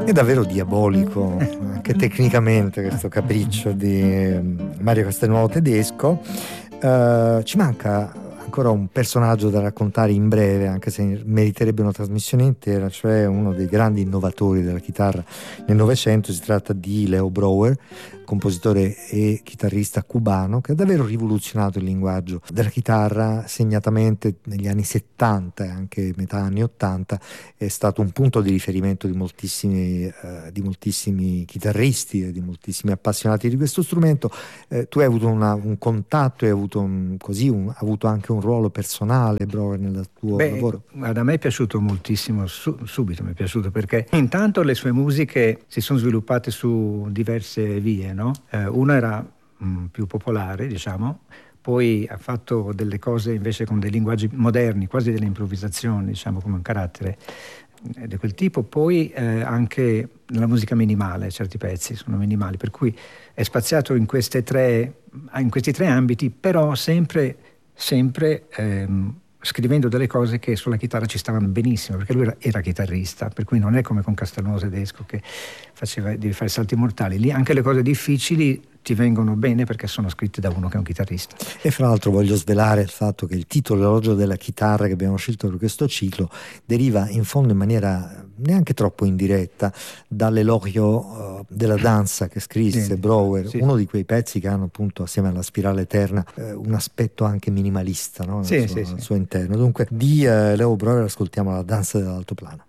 È davvero diabolico, anche tecnicamente, questo capriccio di Mario Castelnuovo Tedesco. Ci manca ancora un personaggio da raccontare in breve, anche se meriterebbe una trasmissione intera, cioè uno dei grandi innovatori della chitarra nel Novecento. Si tratta di Leo Brouwer, compositore e chitarrista cubano, che ha davvero rivoluzionato il linguaggio della chitarra, segnatamente negli anni 70 e anche metà anni 80. È stato un punto di riferimento di moltissimi chitarristi e di moltissimi appassionati di questo strumento. Tu hai avuto un contatto, hai avuto avuto anche un ruolo personale, Brouwer, nel tuo lavoro? Guarda, a me è piaciuto moltissimo, subito mi è piaciuto, perché intanto le sue musiche si sono sviluppate su diverse vie, no? Una era più popolare, diciamo, poi ha fatto delle cose invece con dei linguaggi moderni, quasi delle improvvisazioni, diciamo, come un carattere di quel tipo. Poi anche la musica minimale, certi pezzi sono minimali, per cui è spaziato in questi tre ambiti, però sempre scrivendo delle cose che sulla chitarra ci stavano benissimo, perché lui era chitarrista, per cui non è come con Castelnuovo Tedesco che devi fare salti mortali. Lì anche le cose difficili ti vengono bene perché sono scritte da uno che è un chitarrista. E fra l'altro voglio svelare il fatto che il titolo L'orologio della chitarra che abbiamo scelto per questo ciclo deriva in fondo in maniera neanche troppo indiretta dall'elogio della danza che scrisse Brouwer, uno di quei pezzi che hanno appunto assieme alla Spirale Eterna un aspetto anche minimalista, no? Al suo interno. Dunque di Leo Brouwer ascoltiamo La danza dell'altoplano.